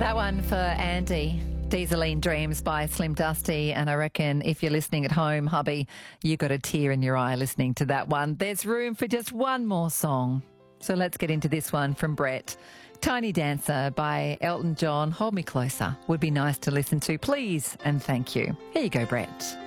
That one for Andy. Dieseline Dreams by Slim Dusty. And I reckon if you're listening at home, hubby, you got a tear in your eye listening to that one. There's room for just one more song. So let's get into this one from Brett. Tiny Dancer by Elton John. Hold Me Closer would be nice to listen to, please, and thank you. Here you go, Brett.